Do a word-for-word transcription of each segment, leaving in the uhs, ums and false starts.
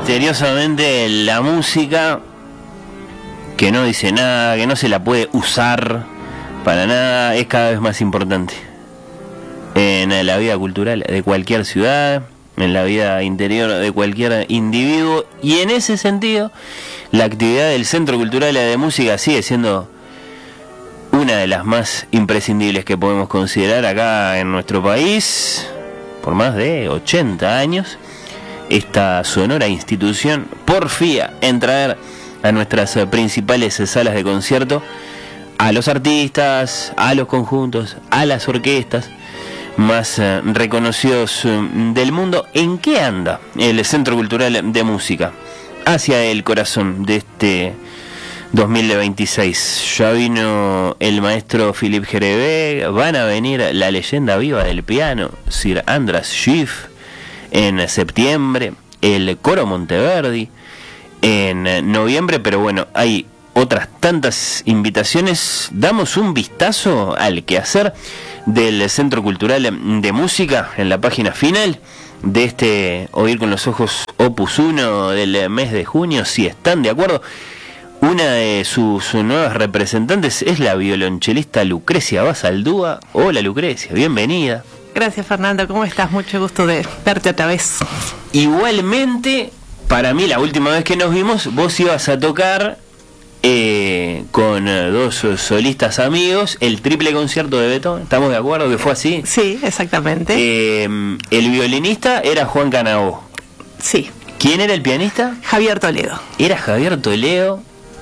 misteriosamente la música, que no dice nada, que no se la puede usar para nada, es cada vez más importante en la vida cultural de cualquier ciudad, en la vida interior de cualquier individuo, y en ese sentido la actividad del Centro Cultural de Música sigue siendo una de las más imprescindibles que podemos considerar acá en nuestro país por más de ochenta años. Esta sonora institución porfía en traer a nuestras principales salas de concierto a los artistas, a los conjuntos, a las orquestas más eh, reconocidos eh, del mundo. ¿En qué anda el Centro Cultural de Música? Hacia el corazón de este dos mil veintiséis. Ya vino el maestro Philippe Gervais, van a venir la leyenda viva del piano, Sir Andras Schiff, en septiembre, el Coro Monteverdi en noviembre, pero bueno, hay otras tantas invitaciones. Damos un vistazo al quehacer del Centro Cultural de Música en la página final de este Oír con los Ojos Opus uno del mes de junio, si están de acuerdo. Una de sus nuevas representantes es la violonchelista Lucrecia Basaldúa. Hola Lucrecia, bienvenida. Gracias Fernando, ¿cómo estás? Mucho gusto de verte otra vez. Igualmente, para mí la última vez que nos vimos, vos ibas a tocar eh, con eh, dos solistas amigos el triple concierto de Beethoven. ¿Estamos de acuerdo que fue así? Sí, exactamente. Eh, el violinista era Juan Canaó. Sí. ¿Quién era el pianista? Javier Toledo. Era Javier Toledo,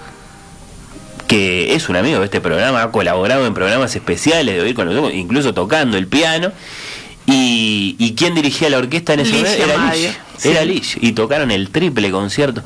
que es un amigo de este programa, ha colaborado en programas especiales de Oír con los Ojos, incluso tocando el piano. Y, ¿y quién dirigía la orquesta en ese momento? Era Lish. Sí. Era Lish. Y tocaron el triple concierto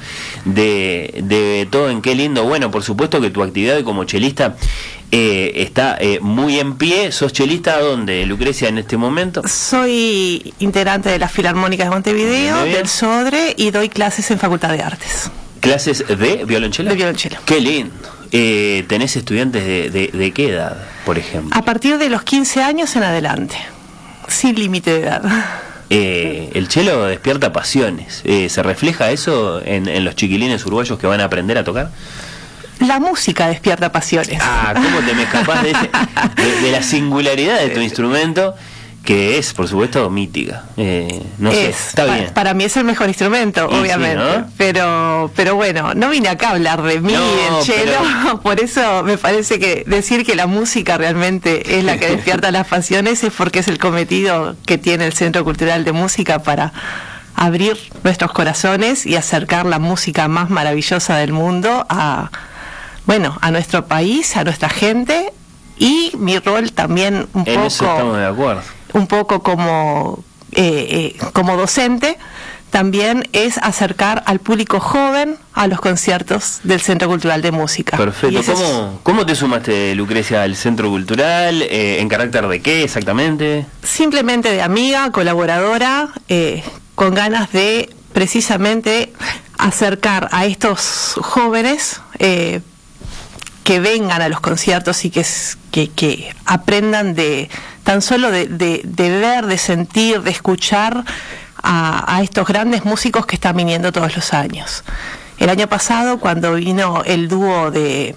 de, de Beethoven. Qué lindo. Bueno, por supuesto que tu actividad como chelista eh, está eh, muy en pie. ¿Sos chelista dónde, Lucrecia, en este momento? Soy integrante de la Filarmónica de Montevideo, del Sodre, y doy clases en Facultad de Artes. ¿Clases de violonchelo? De violonchelo. Qué lindo. Eh, ¿Tenés estudiantes de, de, de qué edad, por ejemplo? A partir de los quince años en adelante, sin límite de edad. Eh, el cello despierta pasiones. Eh, ¿Se refleja eso en, en los chiquilines uruguayos que van a aprender a tocar? La música despierta pasiones. Ah, ¿cómo te me escapás de, ese, de, de la singularidad de tu instrumento? Que es, por supuesto, mítica. Eh, no sé, es, está pa- bien. Para mí es el mejor instrumento, Y obviamente. sí, ¿no? Pero pero bueno, no vine acá a hablar de mí, No, del cello. pero- Por eso me parece que decir que la música realmente es la que despierta las pasiones es porque es el cometido que tiene el Centro Cultural de Música para abrir nuestros corazones y acercar la música más maravillosa del mundo a, bueno, a nuestro país, a nuestra gente. Y mi rol también un En poco... eso estamos de acuerdo. un poco como, eh, eh, como docente, también es acercar al público joven a los conciertos del Centro Cultural de Música. Perfecto. Y ese es- ¿Cómo, ¿Cómo te sumaste, Lucrecia, al Centro Cultural? Eh, ¿En carácter de qué exactamente? simplemente de amiga, colaboradora, eh, con ganas de precisamente acercar a estos jóvenes eh, que vengan a los conciertos y que, s- que, que aprendan de tan solo de, de, de ver, de sentir, de escuchar a, a estos grandes músicos que están viniendo todos los años. El año pasado, cuando vino el dúo de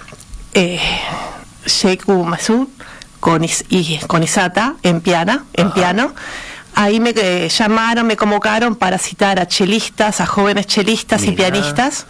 eh, Sheikh Masud con, Is- y, con Isata en, piana, en piano, ahí me eh, llamaron, me convocaron para citar a chelistas, a jóvenes chelistas y Mirá. pianistas.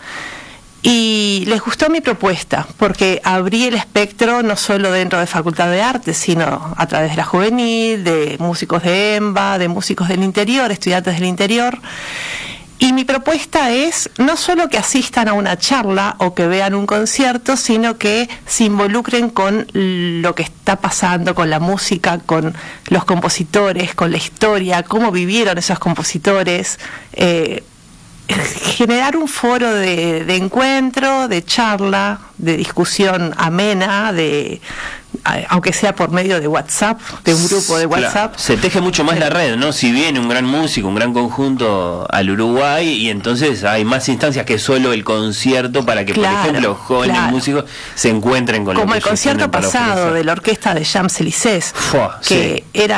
Y les gustó mi propuesta, porque abrí el espectro no solo dentro de Facultad de Artes, sino a través de la juvenil, de músicos de EMBA, de músicos del interior, estudiantes del interior. Y mi propuesta es no solo que asistan a una charla o que vean un concierto, sino que se involucren con lo que está pasando, con la música, con los compositores, con la historia, cómo vivieron esos compositores, eh, generar un foro de, de encuentro, de charla, de discusión amena, de aunque sea por medio de WhatsApp, de un grupo de WhatsApp. Claro, se teje mucho más la red, ¿no? Si viene un gran músico, un gran conjunto al Uruguay, y entonces hay más instancias que solo el concierto para que, Claro, por ejemplo, los jóvenes claro. músicos se encuentren con lo Como que el ellos concierto tienen para pasado ofrecer. de la orquesta de Champs-Élysées, Fua, que sí. era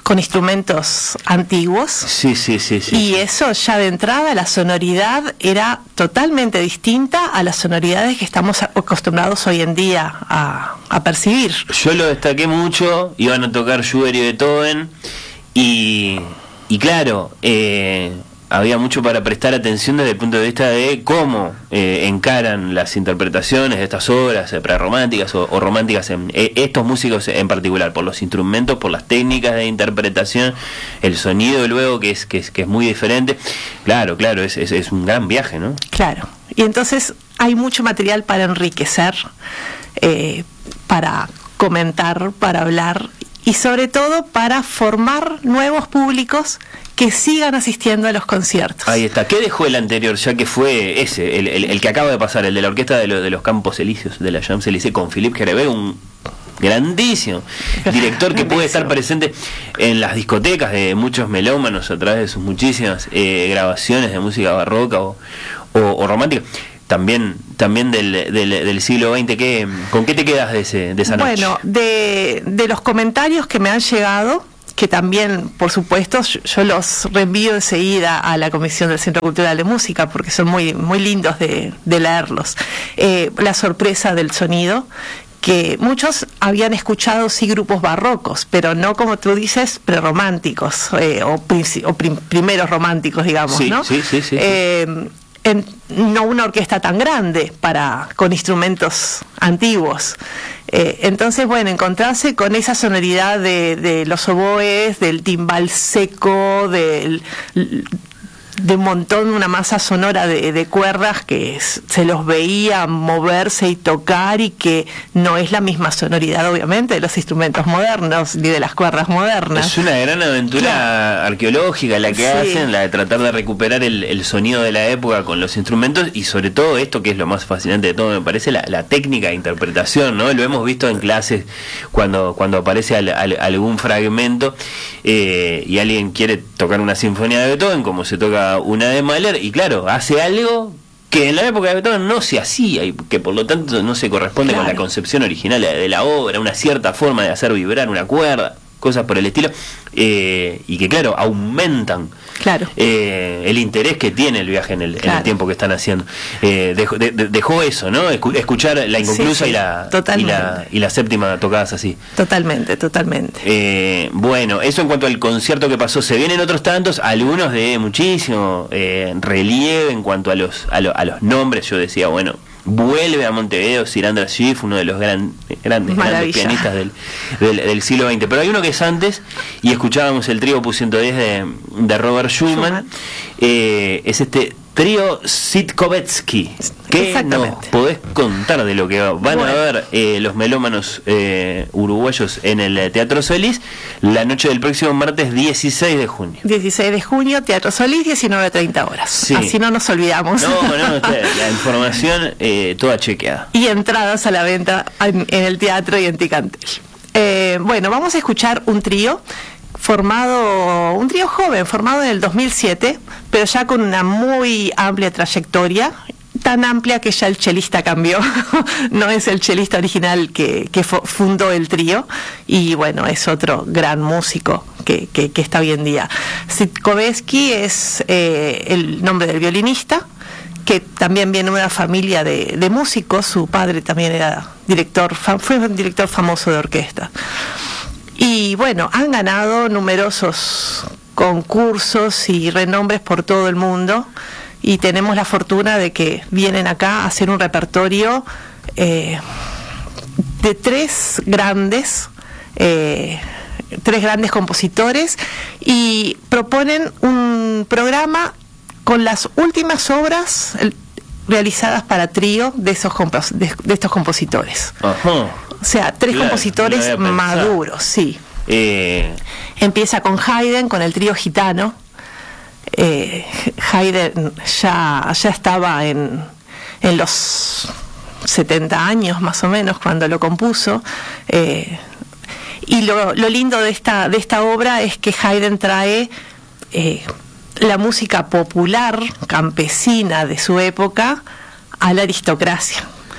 con instrumentos antiguos. Sí, sí, sí, sí. Y eso ya de entrada, la sonoridad era totalmente distinta a las sonoridades que estamos acostumbrados hoy en día a, a percibir. Yo lo destaqué mucho, iban a tocar Schubert y Beethoven, y, y claro, eh, había mucho para prestar atención desde el punto de vista de cómo eh, encaran las interpretaciones de estas obras eh, prerrománticas o, o románticas, en, eh, estos músicos en particular, por los instrumentos, por las técnicas de interpretación, el sonido luego que es que es, que es muy diferente. Claro, claro, es, es, es un gran viaje, ¿no? Claro, y entonces hay mucho material para enriquecer, eh, para comentar, para hablar y sobre todo para formar nuevos públicos que sigan asistiendo a los conciertos. Ahí está. ¿Qué dejó el anterior? Ya que fue ese, el, el, el que acaba de pasar, el de la orquesta de, lo, de los Campos Elíseos, de la Champs-Élysées, con Philippe Gervais, un grandísimo director que puede estar presente en las discotecas de muchos melómanos a través de sus muchísimas eh, grabaciones de música barroca o, o, o romántica. También también del, del, del siglo veinte. ¿Qué, ¿Con qué te quedas de, ese, de esa noche? Bueno, de, de los comentarios que me han llegado, que también, por supuesto, yo, yo los reenvío enseguida a la Comisión del Centro Cultural de Música, porque son muy, muy lindos de, de leerlos. Eh, la sorpresa del sonido, que muchos habían escuchado sí grupos barrocos, pero no, como tú dices, prerrománticos, eh, o, o prim, primeros románticos, digamos, sí, ¿no? Sí, sí, sí. Eh, sí. En, no una orquesta tan grande para con instrumentos antiguos. Eh, entonces, bueno, encontrarse con esa sonoridad de, de los oboes, del timbal seco, del de un montón, una masa sonora de, de cuerdas que es, se los veía moverse y tocar, y que no es la misma sonoridad, obviamente, de los instrumentos modernos ni de las cuerdas modernas. Es una gran aventura claro. arqueológica la que sí. hacen, la de tratar de recuperar el, el sonido de la época con los instrumentos, y sobre todo esto que es lo más fascinante de todo, me parece, la, la técnica de interpretación, ¿no? Lo hemos visto en clases cuando, cuando aparece al, al, algún fragmento eh, y alguien quiere tocar una sinfonía de Beethoven, como se toca una de Mahler, y claro, hace algo que en la época de Beethoven no se hacía y que por lo tanto no se corresponde claro. con la concepción original de la obra, una cierta forma de hacer vibrar una cuerda, cosas por el estilo, eh, y que claro, aumentan claro. eh, el interés que tiene el viaje en el, claro. en el tiempo que están haciendo. Eh, dejó, de, dejó eso, ¿no? Escuchar la inconclusa sí, sí, y, la, y, la, y la séptima tocadas así. Totalmente, totalmente. Eh, bueno, eso en cuanto al concierto que pasó. Se vienen otros tantos, algunos de muchísimo eh, relieve en cuanto a los, a, lo, a los nombres. Yo decía, bueno, vuelve a Montevideo Sir András Schiff, uno de los gran, grandes, grandes pianistas del, del, del siglo veinte. Pero hay uno que es antes, y escuchábamos el trío Opus ciento diez de, de Robert Schumann. Schumann. Eh, es este trío Sitkovetsky. ¿Qué nos podés contar de lo que van bueno. a ver eh, los melómanos eh, uruguayos en el Teatro Solís la noche del próximo martes dieciséis de junio? dieciséis de junio, Teatro Solís, diecinueve treinta horas. Sí. Así no nos olvidamos. No, no, la información eh, toda chequeada. Y entradas a la venta en, en el teatro y en Ticantel. Eh, bueno, vamos a escuchar un trío formado, un trío joven, formado en el dos mil siete, pero ya con una muy amplia trayectoria, tan amplia que ya el chelista cambió, no es el chelista original que, que fundó el trío, y bueno, es otro gran músico que, que, que está hoy en día. Sitkovetsky es eh, el nombre del violinista, que también viene de una familia de, de músicos. Su padre también era director, fue un director famoso de orquesta. Y bueno, han ganado numerosos concursos y renombres por todo el mundo, y tenemos la fortuna de que vienen acá a hacer un repertorio eh, de tres grandes eh, tres grandes compositores, y proponen un programa con las últimas obras el, realizadas para trío de esos compos, de, de estos compositores. Ajá. O sea, tres claro, compositores maduros, sí. Eh... Empieza con Haydn, con el trío gitano. Eh, Haydn ya, ya estaba en, en los setenta años más o menos cuando lo compuso. Eh, y lo, lo lindo de esta, de esta obra es que Haydn trae eh, la música popular, campesina de su época, a la aristocracia.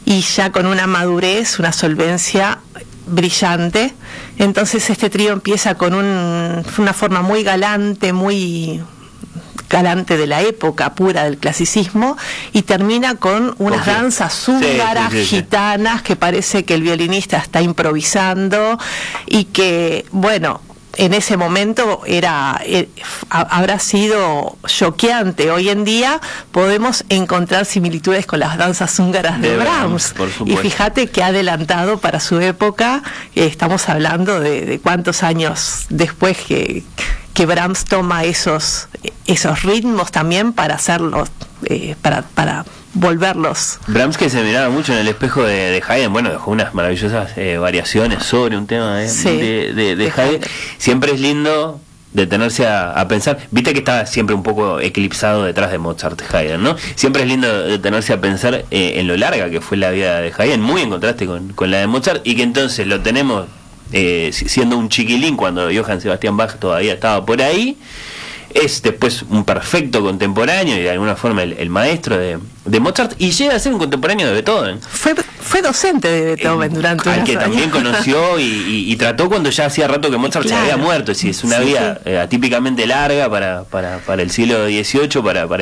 y ya con una madurez, una solvencia brillante. Entonces este trío empieza con un, una forma muy galante, muy galante de la época pura del clasicismo, y termina con unas okay. danzas húngaras, sí, sí, sí, gitanas, que parece que el violinista está improvisando y que, bueno, en ese momento era eh, habrá sido choqueante. Hoy en día podemos encontrar similitudes con las danzas húngaras de, de Brahms, Brahms y fíjate que ha adelantado para su época. Eh, estamos hablando de, de cuántos años después que que Brahms toma esos esos ritmos también para hacerlos, eh, para para volverlos. Brahms, que se miraba mucho en el espejo de, de Haydn, bueno, dejó unas maravillosas eh, variaciones sobre un tema eh, sí, de, de, de, de Haydn. Haydn. Siempre es lindo detenerse a, a pensar, viste que estaba siempre un poco eclipsado detrás de Mozart, Haydn, ¿no? Siempre es lindo detenerse a pensar eh, en lo larga que fue la vida de Haydn, muy en contraste con, con la de Mozart, y que entonces lo tenemos Eh, siendo un chiquilín cuando Johann Sebastian Bach todavía estaba por ahí. Es después un perfecto contemporáneo y de alguna forma el, el maestro de, de Mozart, y llega a ser un contemporáneo de Beethoven. Fue fue docente de Beethoven eh, durante al que años. También conoció y, y, y trató cuando ya hacía rato que Mozart claro. se había muerto. Es decir, es una sí, vida sí. Eh, atípicamente larga para, para, para el siglo dieciocho, para, para